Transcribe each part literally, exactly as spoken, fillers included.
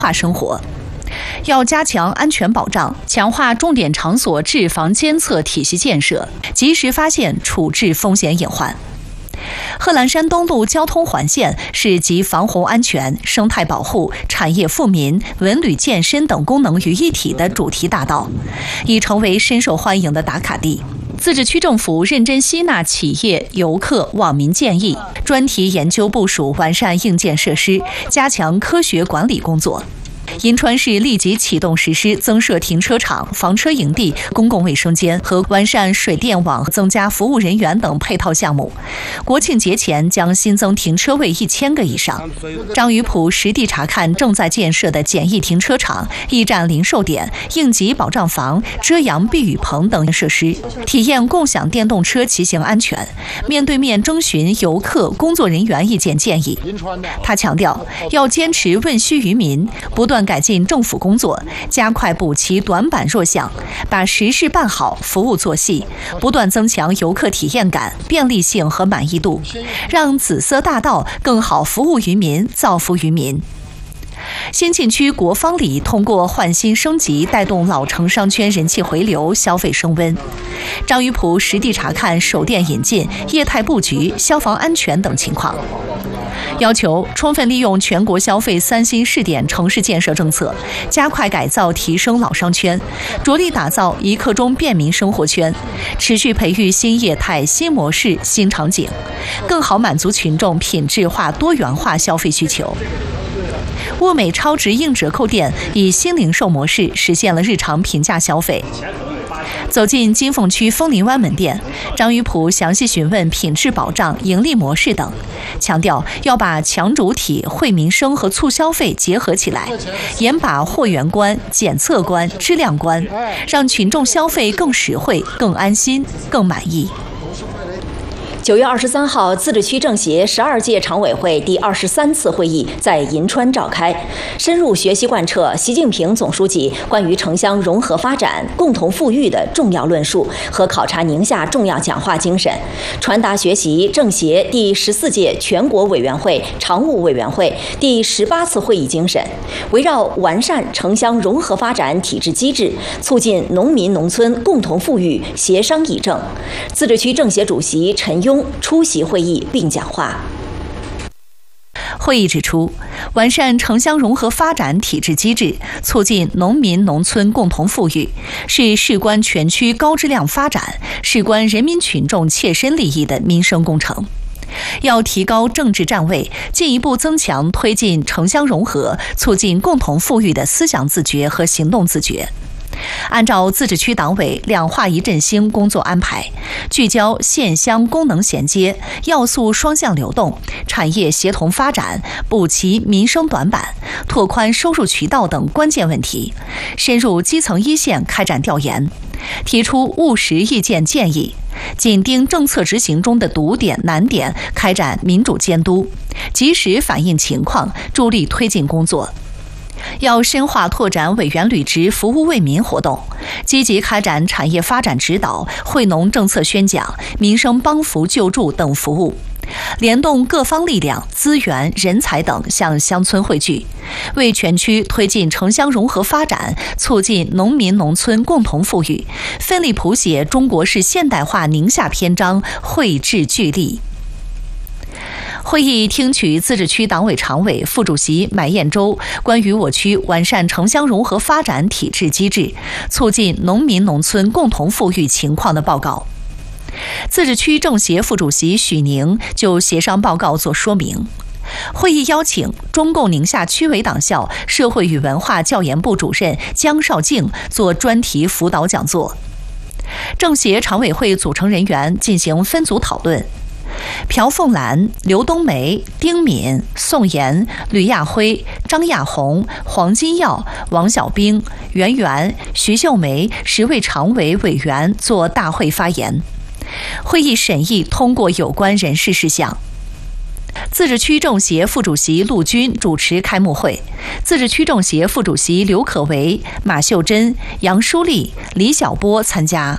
化生活。要加强安全保障，强化重点场所治防监测体系建设，及时发现处置风险隐患。贺兰山东路交通环线是集防洪安全、生态保护、产业富民、文旅健身等功能于一体的主题大道，已成为深受欢迎的打卡地。自治区政府认真吸纳企业、游客、网民建议，专题研究部署完善硬件设施，加强科学管理工作。银川市立即启动实施增设停车场、房车营地、公共卫生间和完善水电网、增加服务人员等配套项目。国庆节前将新增停车位一千个以上。张鱼浦实地查看正在建设的简易停车场、驿站零售点、应急保障房、遮阳避雨棚等设施，体验共享电动车骑行安全，面对面征询游客、工作人员意见建议。他强调，要坚持问需于民，不断改进政府工作，加快补齐短板弱项，把实事办好，服务做细，不断增强游客体验感、便利性和满意度，让紫色大道更好服务于民、造福于民。先进区国芳里通过换新升级，带动老城商圈人气回流、消费升温。张鱼浦实地查看手电引进、业态布局、消防安全等情况，要求充分利用全国消费三新试点城市建设政策，加快改造提升老商圈，着力打造一刻钟便民生活圈，持续培育新业态、新模式、新场景，更好满足群众品质化、多元化消费需求。物美超值硬折扣店以新零售模式实现了日常平价消费。走进金凤区枫林湾门店，张鱼浦详细询问品质保障、盈利模式等，强调要把强主体、惠民生和促消费结合起来，严把货源关、检测关、质量关，让群众消费更实惠、更安心、更满意。 九月二十三号，自治区政协十二届常委会第二十三次会议在银川召开，深入学习贯彻习近平总书记关于城乡融合发展、共同富裕的重要论述和考察宁夏重要讲话精神，传达学习政协第十四届全国委员会常务委员会第十八次会议精神，围绕完善城乡融合发展体制机制，促进农民农村共同富裕协商议政。自治区政协主席陈庸出席会议并讲话。 会议指出，完善城乡融合发展体制机制，促进农民农村共同富裕，是事关全区高质量发展、事关人民群众切身利益的民生工程。要提高政治站位，进一步增强推进城乡融合、促进共同富裕的思想自觉和行动自觉。按照自治区党委两化一振兴工作安排，聚焦县乡功能衔接、要素双向流动、产业协同发展、补齐民生短板、拓宽收入渠道等关键问题，深入基层一线开展调研，提出务实意见建议，紧盯政策执行中的堵点难点，开展民主监督，及时反映情况，助力推进工作。要深化拓展委员履职服务为民活动，积极开展产业发展指导、惠农政策宣讲、民生帮扶救助等服务，联动各方力量、资源、人才等向乡村汇聚，为全区推进城乡融合发展、促进农民农村共同富裕，奋力谱写中国式现代化宁夏篇章，绘制聚力。会议听取自治区党委常委、副主席买燕洲关于我区完善城乡融合发展体制机制、促进农民农村共同富裕情况的报告。自治区政协副主席许宁就协商报告作说明。会议邀请中共宁夏区委党校社会与文化教研部主任江绍敬做专题辅导讲座。政协常委会组成人员进行分组讨论。朴凤兰、刘冬梅、丁敏、宋岩、吕亚辉、张亚红、黄金耀、王小兵、袁元、徐秀梅十位常委委员作大会发言。会议审议通过有关人事事项。自治区政协副主席陆军主持开幕会，自治区政协副主席刘可为、马秀珍、杨淑丽、李小波参加。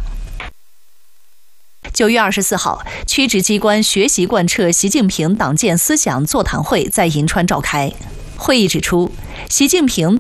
九月二十四号，区直机关学习贯彻习近平党建思想座谈会在银川召开。会议指出，习近平